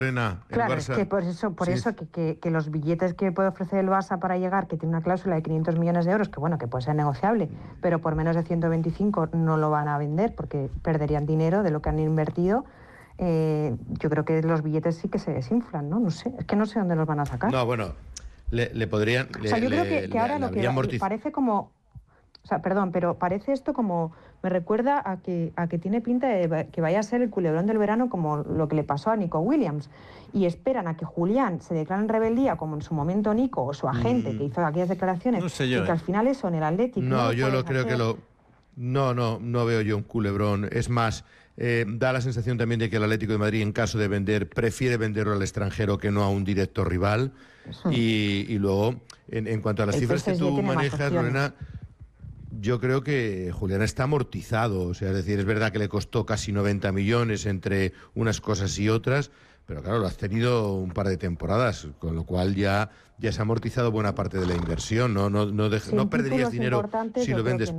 Lorena, el Claro, Barça... es que por eso que los billetes que puede ofrecer el Barça para llegar, que tiene una cláusula de 500 millones de euros, que bueno, que puede ser negociable, pero por menos de 125 no lo van a vender porque perderían dinero de lo que han invertido. Yo creo que los billetes sí que se desinflan, ¿no? No sé, es que no sé dónde los van a sacar. No, bueno, le podrían... O sea, yo creo que ahora lo que parece como... O sea, perdón, pero parece esto como... Me recuerda a que tiene pinta de que vaya a ser el culebrón del verano como lo que le pasó a Nico Williams. Y esperan a que Julián se declare en rebeldía, como en su momento Nico o su agente, que hizo aquellas declaraciones, No sé y yo, que al final eso en el Atlético... No, yo lo creo que lo... No veo yo un culebrón. Es más, da la sensación también de que el Atlético de Madrid, en caso de vender, prefiere venderlo al extranjero que no a un directo rival. Y luego, en cuanto a las cifras que tú manejas, Lorena... Yo creo que Julián está amortizado, o sea, es decir, es verdad que le costó casi 90 millones entre unas cosas y otras, pero claro, lo has tenido un par de temporadas, con lo cual ya se ha amortizado buena parte de la inversión, no perderías dinero si lo vendes.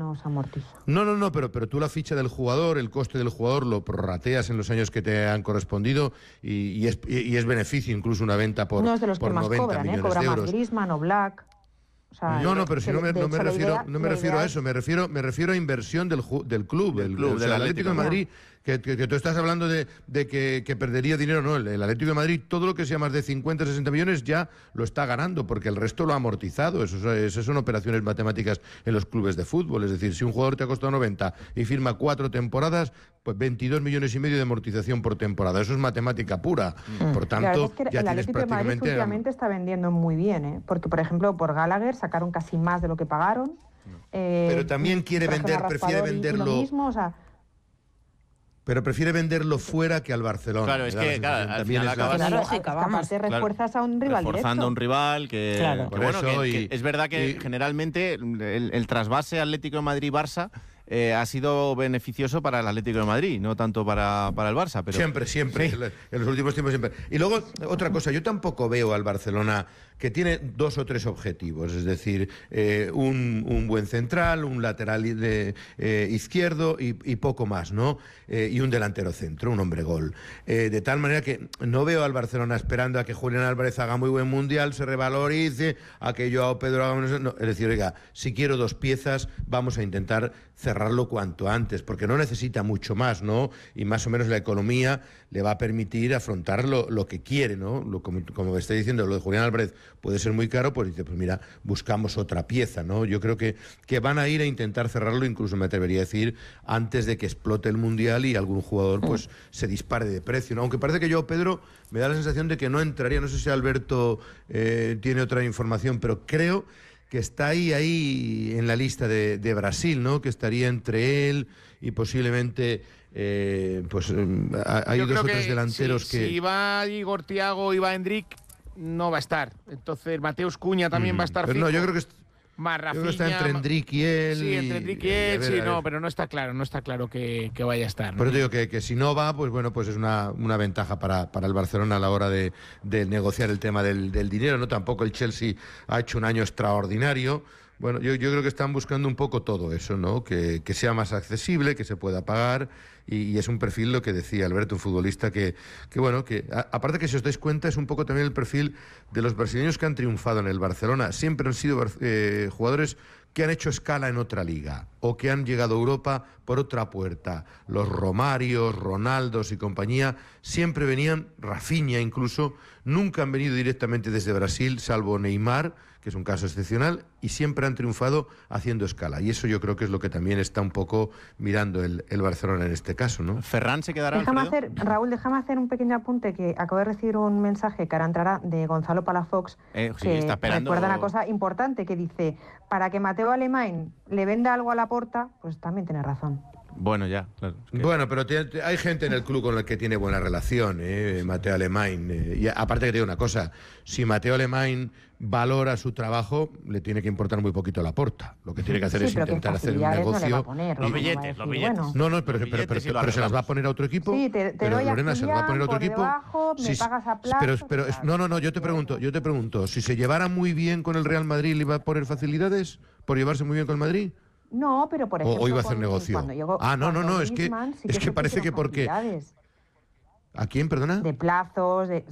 No, pero tú la ficha del jugador, el coste del jugador lo prorrateas en los años que te han correspondido y es beneficio incluso una venta por 90 millones de euros. No es de los que más cobran, cobra más Griezmann o Black. O sea, pero si no me refiero a eso, me refiero a inversión del club, del Atlético de Madrid, que tú estás hablando de que perdería dinero, no, el Atlético de Madrid, todo lo que sea más de 50, 60 millones ya lo está ganando, porque el resto lo ha amortizado, esas son operaciones matemáticas en los clubes de fútbol, es decir, si un jugador te ha costado 90 y firma 4 temporadas, pues 22 millones y medio de amortización por temporada, eso es matemática pura, por tanto, es que ya el Atlético de Madrid últimamente está vendiendo muy bien, porque por ejemplo por Gallagher sacaron casi más de lo que pagaron. Pero también prefiere venderlo... Lo mismo, o sea, pero prefiere venderlo fuera que al Barcelona. Claro, es que al final aparte refuerzas a un rival reforzando a un rival que... Claro. Que es verdad que generalmente el trasvase Atlético de Madrid-Barça ha sido beneficioso para el Atlético de Madrid, no tanto para el Barça. Pero... Siempre, sí. En los últimos tiempos siempre. Y luego, otra cosa, yo tampoco veo al Barcelona que tiene 2 o 3 objetivos, es decir, un buen central, un lateral izquierdo y poco más, ¿no? Y un delantero centro, un hombre gol. De tal manera que no veo al Barcelona esperando a que Julián Álvarez haga muy buen mundial, se revalorice, a que Joao Pedro haga... No, es decir, oiga, si quiero 2 piezas, vamos a intentar cerrarlo cuanto antes, porque no necesita mucho más, ¿no? Y más o menos la economía le va a permitir afrontar lo que quiere, ¿no? Como estoy diciendo, lo de Julián Álvarez puede ser muy caro, pues dice, pues mira, buscamos otra pieza, ¿no? Yo creo que van a ir a intentar cerrarlo, incluso me atrevería a decir, antes de que explote el Mundial y algún jugador pues se dispare de precio, ¿no? Aunque parece que yo, Pedro, me da la sensación de que no entraría, no sé si Alberto tiene otra información, pero creo que está ahí en la lista de Brasil, ¿no? Que estaría entre él y posiblemente hay 2 o 3 delanteros que... Si va Igor Thiago y va Endrick, no va a estar. Entonces Mateus Cunha también va a estar pero fijo. no, yo creo que más Rafinha, creo que está entre Endrick y él. Sí, entre Endrick y él, sí, no, pero no está claro que vaya a estar, ¿no? Pero te digo que si no va, pues bueno, pues es una ventaja para el Barcelona a la hora de negociar el tema del dinero, ¿no? Tampoco el Chelsea ha hecho un año extraordinario. Bueno, yo creo que están buscando un poco todo eso, ¿no? Que sea más accesible, que se pueda pagar, y es un perfil, lo que decía Alberto, un futbolista que aparte que si os dais cuenta es un poco también el perfil de los brasileños que han triunfado en el Barcelona. Siempre han sido jugadores que han hecho escala en otra liga o que han llegado a Europa por otra puerta. Los Romarios, Ronaldos y compañía siempre venían, Rafinha incluso, nunca han venido directamente desde Brasil, salvo Neymar, que es un caso excepcional, y siempre han triunfado haciendo escala. Y eso yo creo que es lo que también está un poco mirando el Barcelona en este caso, ¿no? ¿Ferran se quedará? Raúl, déjame hacer un pequeño apunte, que acabo de recibir un mensaje que ahora entrará de Gonzalo Palafox, que está esperando... recuerda una cosa importante, que dice, para que Mateo Alemán le venda algo a Laporta, pues también tiene razón. Bueno, ya, claro. Bueno, pero hay gente en el club con el que tiene buena relación, Mateo Alemán. Y aparte que te digo una cosa, si Mateo Alemán valora su trabajo, le tiene que importar muy poquito Laporta. Lo que tiene que hacer es intentar hacer un negocio. Los billetes. No, pero se las va a poner a otro equipo. Sí, te doy Lorena, ¿se las va a poner a otro equipo? Debajo, me pagas a plazo, no, yo te pregunto, si se llevara muy bien con el Real Madrid, ¿le iba a poner facilidades por llevarse muy bien con el Madrid? No, pero por ejemplo... ¿O iba a hacer negocio? Es que parece que porque... ¿A quién, perdona? De plazos,